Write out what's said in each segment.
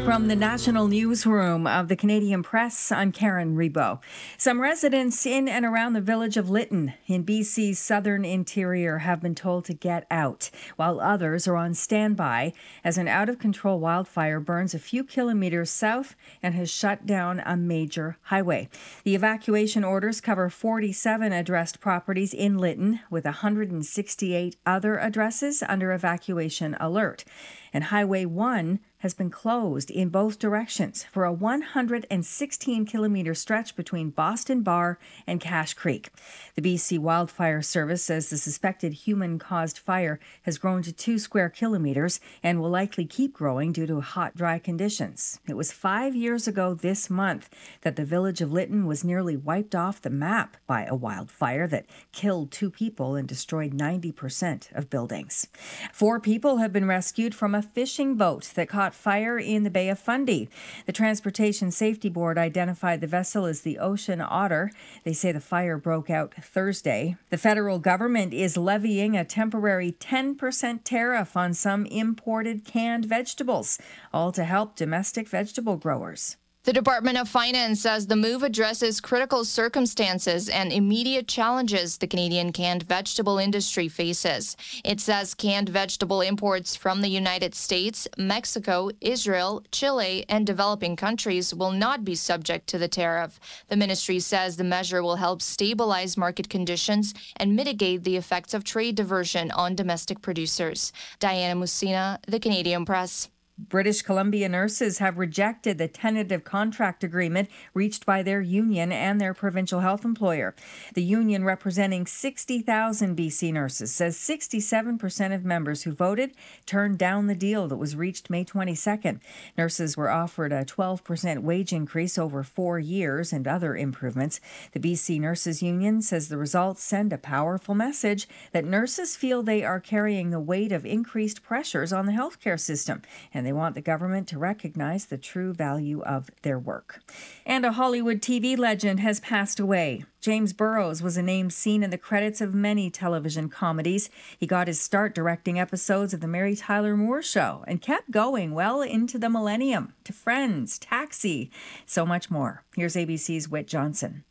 From the National Newsroom of the Canadian Press, I'm Karen Rebo. Some residents in and around the village of Lytton in BC's southern interior have been told to get out, while others are on standby as an out-of-control wildfire burns a few kilometers south and has shut down a major highway. The evacuation orders cover 47 addressed properties in Lytton, with 168 other addresses under evacuation alert. And Highway 1 has been closed in both directions for a 116-kilometer stretch between Boston Bar and Cache Creek. The BC Wildfire Service says the suspected human-caused fire has grown to 2 square kilometers and will likely keep growing due to hot, dry conditions. It was 5 years ago this month that the village of Lytton was nearly wiped off the map by a wildfire that killed 2 people and destroyed 90% of buildings. 4 people have been rescued from a fishing boat that caught fire in the Bay of Fundy. The Transportation Safety Board identified the vessel as the Ocean Otter. They say the fire broke out Thursday. The federal government is levying a temporary 10% tariff on some imported canned vegetables, all to help domestic vegetable growers. The Department of Finance says the move addresses critical circumstances and immediate challenges the Canadian canned vegetable industry faces. It says canned vegetable imports from the United States, Mexico, Israel, Chile, and developing countries will not be subject to the tariff. The ministry says the measure will help stabilize market conditions and mitigate the effects of trade diversion on domestic producers. Diana Musina, The Canadian Press. British Columbia nurses have rejected the tentative contract agreement reached by their union and their provincial health employer. The union, representing 60,000 BC nurses, says 67% of members who voted turned down the deal that was reached May 22nd. Nurses were offered a 12% wage increase over 4 years and other improvements. The BC Nurses Union says the results send a powerful message that nurses feel they are carrying the weight of increased pressures on the healthcare system, and they want the government to recognize the true value of their work. And a Hollywood TV legend has passed away. James Burrows was a name seen in the credits of many television comedies. He got his start directing episodes of The Mary Tyler Moore Show and kept going well into the millennium, to Friends, Taxi, so much more. Here's ABC's Whit Johnson.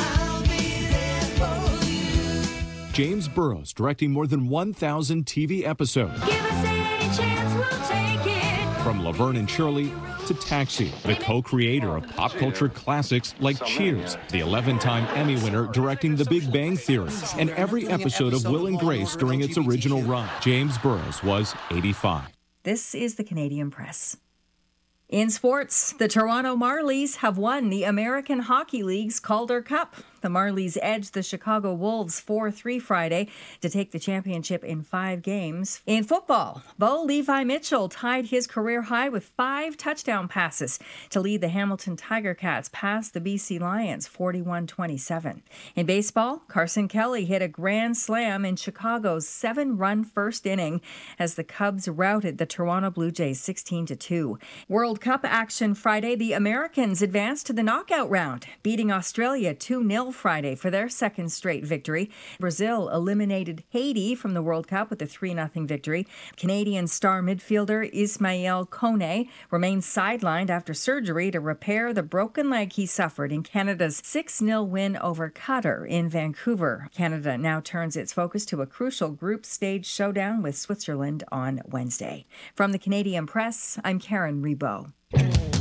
James Burrows directing more than 1,000 TV episodes. Give us any chance, we'll take it. From Laverne and Shirley to Taxi, the co-creator of pop culture classics like Cheers, the 11-time Emmy winner directing The Big Bang Theory, and every episode of Will and Grace during its original run. James Burrows was 85. This is the Canadian Press. In sports, the Toronto Marlies have won the American Hockey League's Calder Cup. The Marlies edged the Chicago Wolves 4-3 Friday to take the championship in 5 games. In football, Bo Levi Mitchell tied his career high with 5 touchdown passes to lead the Hamilton Tiger Cats past the BC Lions 41-27. In baseball, Carson Kelly hit a grand slam in Chicago's 7-run first inning as the Cubs routed the Toronto Blue Jays 16-2. World Cup action Friday, the Americans advanced to the knockout round, beating Australia 2-0 Friday for their second straight victory. Brazil eliminated Haiti from the World Cup with a 3-0 victory. Canadian star midfielder Ismail Kone remains sidelined after surgery to repair the broken leg he suffered in Canada's 6-0 win over Qatar in Vancouver. Canada now turns its focus to a crucial group stage showdown with Switzerland on Wednesday. From the Canadian Press, I'm Karen Rebo.